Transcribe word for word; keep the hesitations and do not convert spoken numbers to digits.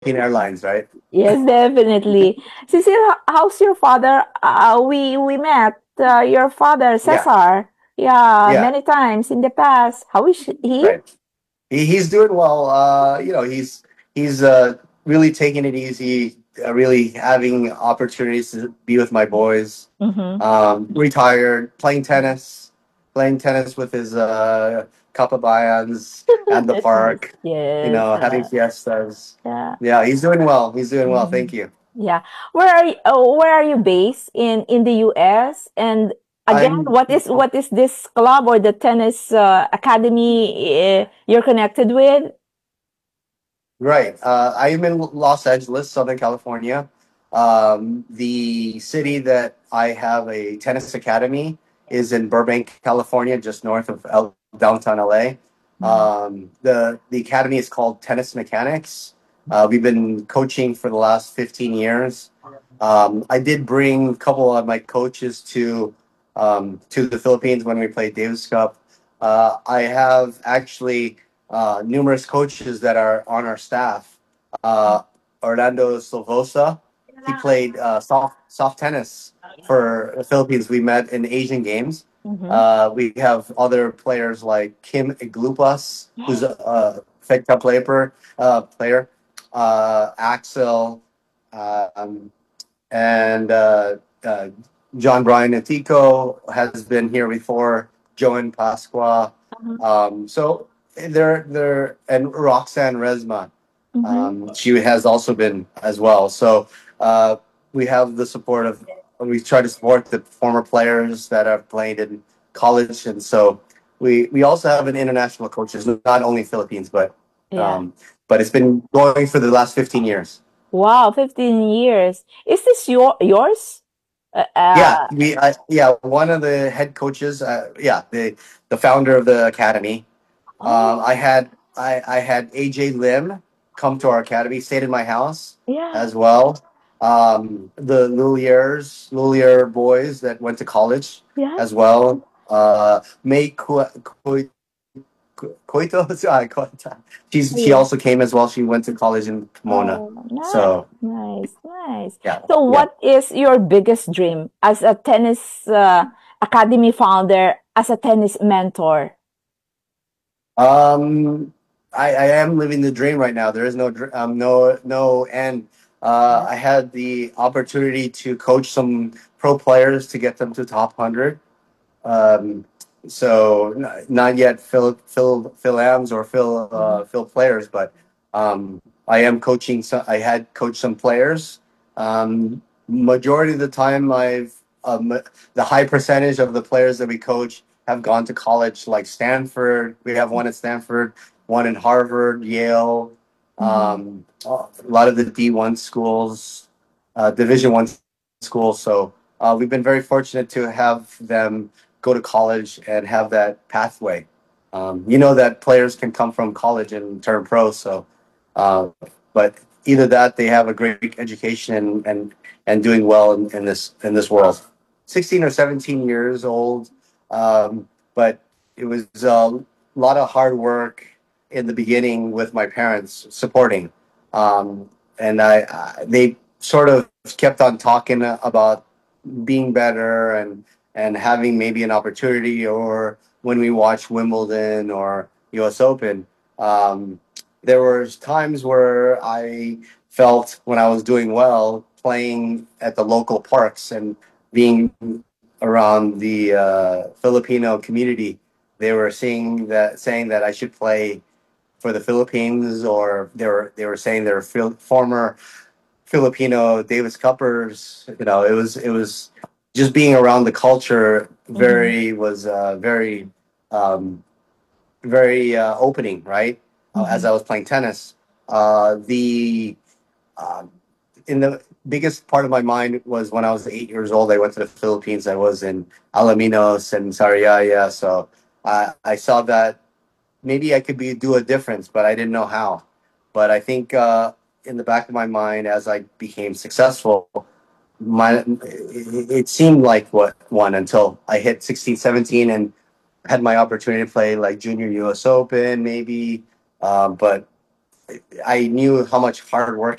Philippine Airlines, right? Yes, definitely. Cecile, h- how's your father? Uh, we we met uh, your father, Yeah, Cesar. Yeah, yeah, many times in the past. How is he? right. He, he's doing well. Uh, you know, he's he's uh, really taking it easy. Uh, really having opportunities to be with my boys. Mm-hmm. Um, retired, playing tennis, playing tennis with his uh, kapabayans at the That's nice. park. You Yes. know, having Uh, fiestas. yeah. Yeah, he's doing well. He's doing well. Mhm. Thank you. Yeah. Where are you, oh, where are you based in in the U S? And again, I'm what is what is this club or the tennis uh, academy uh, you're connected with? right. Uh, I'm in Los Angeles, Southern California. Um, the city that I have a tennis academy is in Burbank, California, just north of L- downtown L A. Mm. Um, the the academy is called Tennis Mechanics. Uh, we've been coaching for the last fifteen years. Um, I did bring a couple of my coaches to um, to the Philippines when we played Davis Cup. Uh, I have actually uh, numerous coaches that are on our staff. Uh, Orlando Silvosa, he played uh, soft soft tennis for the Philippines. We met in Asian Games. Mm-hmm. Uh, we have other players like Kim Iglupas, who's a, a Fed Cup player, uh, player uh, Axel, um, and uh, uh, John Brian Antico has been here before. Joan Pasqua. Um, so they're they're and Roxanne Resma. Mm-hmm. Um, she has also been as well. So uh, we have the support of we try to support the former players that have played in college, and so we we also have an international coaches, not only Philippines, but Yeah. um, but it's been going for the last fifteen years. Wow, fifteen years. Is this your yours? Uh, Yeah, uh we uh, yeah, one of the head coaches, uh, yeah, the the founder of the academy. Um, oh, I had I I had A J Lim come to our academy, stayed in my house yeah. as well. Um, the Luliers, Lulier boys that went to college Yeah. as well. Uh, May Ku- Ku- Ku- Koito, ah, Koita. She's she Yeah. also came as well. She went to college in Pomona. Oh, nice, So nice, nice. yeah, So, yeah. what is your biggest dream as a tennis uh, academy founder, as a tennis mentor? Um, I, I am living the dream right now. There is no dr- um, no no end. Uh, Yeah. I had the opportunity to coach some pro players to get them to top hundred. Um, so n- not yet Phil Phil Phil Ams or Phil Mhm. uh, Phil players, but um, I am coaching. Some, I had coached some players. Um, Majority of the time, I've um, the high percentage of the players that we coach have gone to college, like Stanford. We have one at Stanford, one in Harvard, Yale. Mhm. Um, a lot of the D one schools, uh, Division one schools. So uh, we've been very fortunate to have them go to college and have that pathway. Um, you know that players can come from college and turn pro. So, uh, but either that they have a great education and and, and doing well in, in this in this world. Sixteen or seventeen years old, um, but it was a lot of hard work in the beginning with my parents supporting, um, and I, I they sort of kept on talking about being better and and having maybe an opportunity or when we watch Wimbledon or U S Open, um, there was times where I felt when I was doing well playing at the local parks and being around the uh, Filipino community, they were seeing that saying that I should play for the Philippines, or they were they were saying they're fil- former Filipino Davis Cuppers. You know, it was it was just being around the culture. Mhm. Very was uh, very um, very uh, opening, right? Uh, as I Mhm. was playing tennis, uh, the um, in the biggest part of my mind was when I was eight years old. I went to the Philippines. I was in Alaminos and Sariaya, so I I saw that maybe I could be do a difference, but I didn't know how. But I think uh, in the back of my mind, as I became successful, my it, it seemed like what one until I hit sixteen, seventeen, and had my opportunity to play like junior U S Open, maybe. Um, but I knew how much hard work